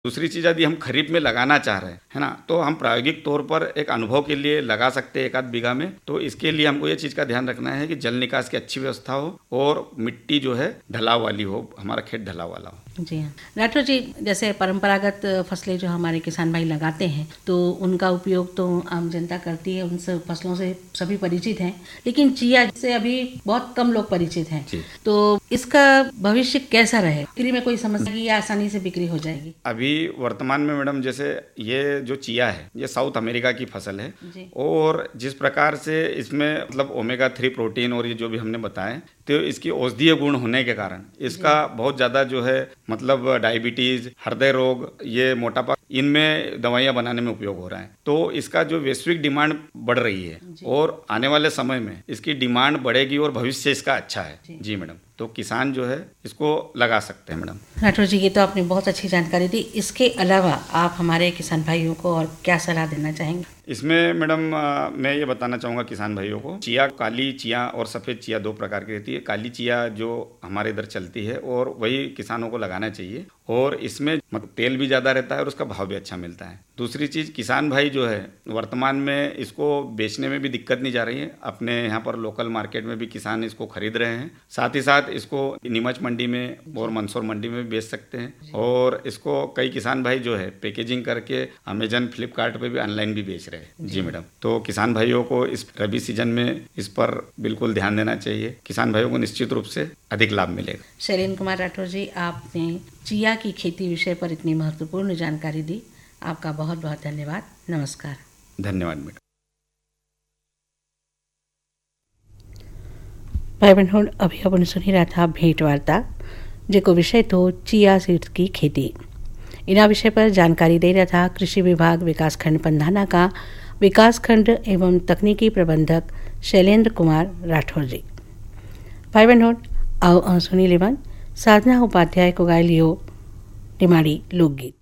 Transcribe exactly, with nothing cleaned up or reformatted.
दूसरी चीज़, यदि हम खरीफ में लगाना चाह रहे हैं, है ना, तो हम प्रायोगिक तौर पर एक अनुभव के लिए लगा सकते हैं एक आध बीघा में। तो इसके लिए हमको ये चीज़ का ध्यान रखना है कि जल निकास की अच्छी व्यवस्था हो और मिट्टी जो है ढलाव वाली हो, हमारा खेत ढलाव वाला हो। जी हाँ राठौर जी, जैसे परंपरागत फसलें जो हमारे किसान भाई लगाते हैं तो उनका उपयोग तो आम जनता करती है, उन सब फसलों से सभी परिचित हैं, लेकिन चिया से अभी बहुत कम लोग परिचित हैं। तो इसका भविष्य कैसा रहे? बिक्री में कोई समस्या या आसानी से बिक्री हो जाएगी? अभी वर्तमान में मैडम, जैसे ये जो चिया है ये साउथ अमेरिका की फसल है और जिस प्रकार से इसमें मतलब ओमेगा थ्री प्रोटीन और ये जो भी हमने बताए, तो इसकी औषधीय गुण होने के कारण इसका बहुत ज़्यादा जो है मतलब डायबिटीज़, हृदय रोग, ये मोटापा, इनमें दवाइयाँ बनाने में उपयोग हो रहा है। तो इसका जो वैश्विक डिमांड बढ़ रही है और आने वाले समय में इसकी डिमांड बढ़ेगी और भविष्य इसका अच्छा है। जी, जी मैडम, तो किसान जो है इसको लगा सकते हैं। मैडम राठौर जी, ये तो आपने बहुत अच्छी जानकारी दी। इसके अलावा आप हमारे किसान भाइयों को और क्या सलाह देना चाहेंगे? इसमें मैडम मैं ये बताना चाहूँगा किसान भाइयों को, चिया, काली चिया और सफ़ेद चिया दो प्रकार की रहती है। काली चिया जो हमारे इधर चलती है और वही किसानों को लगाना चाहिए और इसमें मतलब तेल भी ज़्यादा रहता है और उसका भाव भी अच्छा मिलता है। दूसरी चीज़, किसान भाई जो है वर्तमान में इसको बेचने में भी दिक्कत नहीं जा रही है, अपने यहाँ पर लोकल मार्केट में भी किसान इसको खरीद रहे हैं। साथ ही साथ इसको नीमच मंडी में और मंदसौर मंडी में भी बेच सकते हैं और इसको कई किसान भाई जो है पैकेजिंग करके अमेजन, फ्लिपकार्ट पे भी ऑनलाइन भी बेच रहे हैं। जी मैडम, तो किसान भाइयों को इस रबी सीजन में इस पर बिल्कुल ध्यान देना चाहिए। किसान भाइयों को निश्चित रूप से अधिक लाभ मिलेगा। शैलेंद्र कुमार राठौर जी, आपने चिया की खेती विषय पर इतनी महत्वपूर्ण जानकारी दी, आपका बहुत बहुत धन्यवाद। नमस्कार। धन्यवाद मैडम। भाई बहनों, अभी अपन सुनी रहा था भेंट वार्ता, जेको विषय तो चिया सीड्स की खेती। इना विषय पर जानकारी दे रहा था कृषि विभाग विकासखंड पंधाना का विकासखंड एवं तकनीकी प्रबंधक शैलेंद्र कुमार राठौर जी। भाई बहनों, आओ सुनी लेवन साधना उपाध्याय को गाय लियो निमाड़ी लोकगीत।